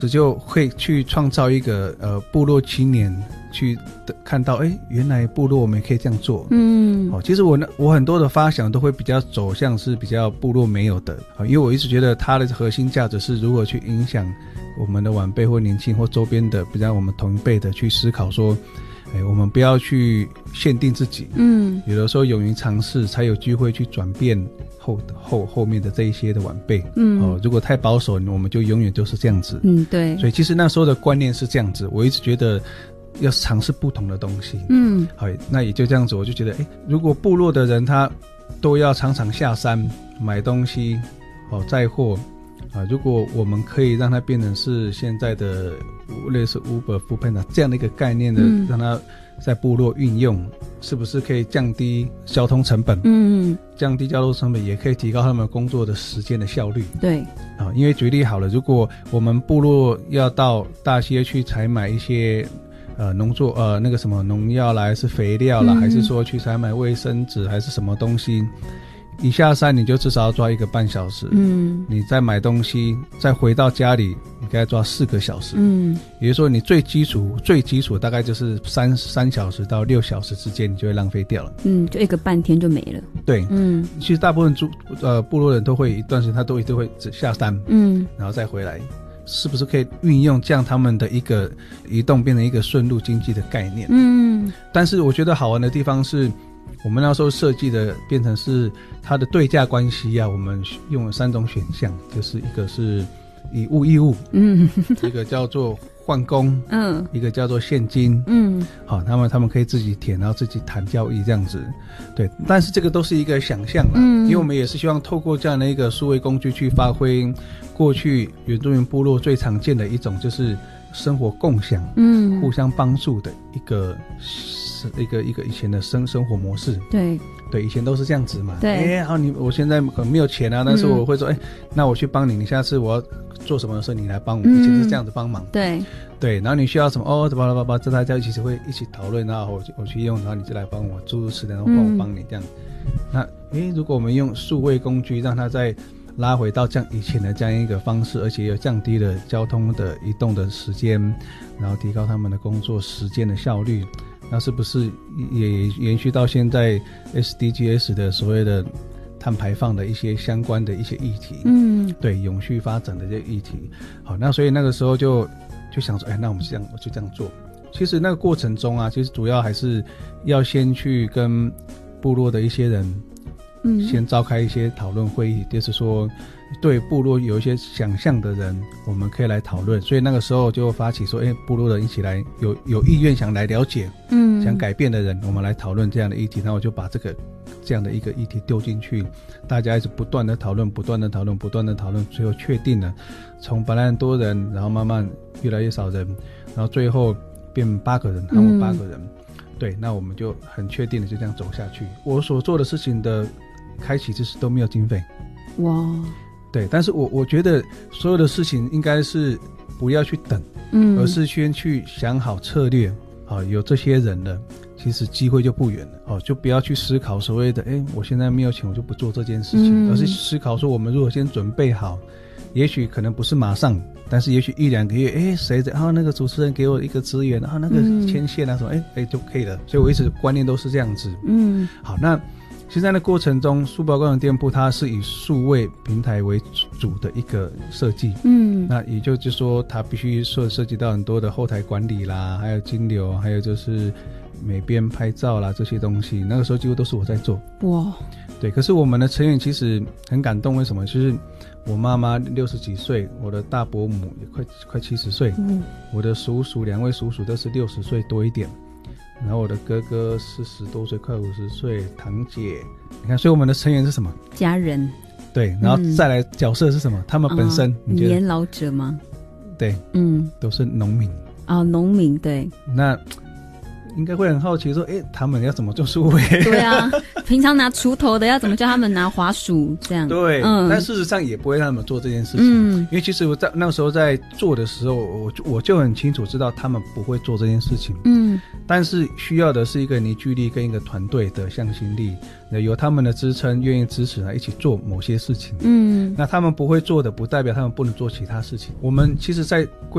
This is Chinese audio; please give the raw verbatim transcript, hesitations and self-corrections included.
就会去创造一个呃部落青年去看到，哎，原来部落我们也可以这样做。嗯，哦，其实我呢，我很多的发想都会比较走向是比较部落没有的，哦，因为我一直觉得它的核心价值是如何去影响我们的晚辈或年轻或周边的，比较我们同一辈的去思考说，哎，我们不要去限定自己，嗯，有的时候勇于尝试，才有机会去转变后后后面的这一些的晚辈，嗯，哦，如果太保守，我们就永远就是这样子， 嗯，对。 所以其实那时候的观念是这样子，我一直觉得要尝试不同的东西，嗯，好，那也就这样子，我就觉得，哎，如果部落的人他都要常常下山买东西，哦，载货。啊，如果我们可以让它变成是现在的类似 Uber、Foodpanda 这样的一个概念的，嗯，让它在部落运用，是不是可以降低交通成本？嗯，降低交通成本也可以提高他们工作的时间的效率。 对， 啊，因为举例好了，如果我们部落要到大街去采买一些呃农作呃那个什么农药啦，还是肥料啦，嗯，还是说去采买卫生纸还是什么东西。一下山你就至少要抓一个半小时，嗯，你再买东西再回到家里你该抓四个小时，嗯，也就是说你最基础最基础大概就是三三小时到六小时之间你就会浪费掉了， 嗯，就一个半天就没了。 对，嗯，其实大部分族呃部落人都会一段时间他都一定会下山，嗯，然后再回来，是不是可以运用这样他们的一个移动变成一个顺路经济的概念？嗯，但是我觉得好玩的地方是我们那时候设计的变成是它的对价关系啊，我们用了三种选项，就是一个是以物易物，嗯，一个叫做换工，嗯，一个叫做现金，嗯，好，他们他们可以自己填，然后自己谈交易这样子，对，但是这个都是一个想象啦，嗯，因为我们也是希望透过这样的一个数位工具去发挥过去原住民部落最常见的一种就是生活共享，嗯，互相帮助的一个一个一个以前的生生活模式， 对对，以前都是这样子嘛， 对， 哎，好，你我现在可能没有钱啊，但是我会说，哎，嗯，那我去帮你，你下次我要做什么的时候你来帮我，嗯，以前是这样子帮忙， 对对，然后你需要什么哦，巴拉巴拉，这大家一起会一起讨论，然后我我去用，然后你就来帮我，诸如此类，然后帮我帮你这样，嗯，那哎，如果我们用数位工具让它再拉回到这样以前的这样一个方式，而且又降低了交通的移动的时间，然后提高他们的工作时间的效率，那是不是也延续到现在 S D Gs 的所谓的碳排放的一些相关的一些议题，嗯，对，永续发展的这些议题。好，那所以那个时候就就想说，哎，那我们这样我就这样做。其实那个过程中啊，其实主要还是要先去跟部落的一些人嗯，先召开一些讨论会议，就是说对部落有一些想象的人我们可以来讨论，所以那个时候就发起说，哎，部落人一起来有有意愿想来了解嗯，想改变的人，我们来讨论这样的议题，那我就把这个这样的一个议题丢进去，大家一直不断的讨论不断的讨论不断的讨论，最后确定了从本来很多人，然后慢慢越来越少人，然后最后变八个人，他们八个人、嗯、对，那我们就很确定的就这样走下去。我所做的事情的开启之时都没有经费，哇，对，但是我我觉得所有的事情应该是不要去等，嗯，而是先去想好策略，好，有这些人了，其实机会就不远了，哦，就不要去思考所谓的，哎，我现在没有钱，我就不做这件事情，嗯、而是思考说，我们如果先准备好，也许可能不是马上，但是也许一两个月，哎，谁的，然后那个主持人给我一个资源，然后那个牵线啊什么，哎哎就可以了。所以我一直观念都是这样子，嗯，好，那现在的过程中，数宝高能店铺它是以数位平台为主的一个设计，嗯，那也就是说，它必须涉涉及到很多的后台管理啦，还有金流，还有就是美编拍照啦这些东西，那个时候几乎都是我在做。哇，对，可是我们的成员其实很感动，为什么？就是我妈妈六十几岁，我的大伯母也快快七十岁，嗯，我的叔叔两位叔叔都是六十岁多一点。然后我的哥哥四十多岁，快五十岁，堂姐，你看，所以我们的成员是什么？ 家人。 对，然后再来角色是什么？嗯、他们本身，哦、你觉得年老者吗？ 对，嗯，都是农民。 哦，农民，对。 那应该会很好奇说，哎，他们要怎么做数位？ 对啊，平常拿锄头的要怎么叫他们拿滑鼠这样？ 对， 嗯， 但事实上也不会让他们做这件事情， 嗯， 因为其实我在那个时候在做的时候，我就我就很清楚知道他们不会做这件事情， 嗯， 但是需要的是一个凝聚力跟一个团队的向心力，有他们的支撑，愿意支持来一起做某些事情， 嗯， 那他们不会做的，不代表他们不能做其他事情。我们其实，在规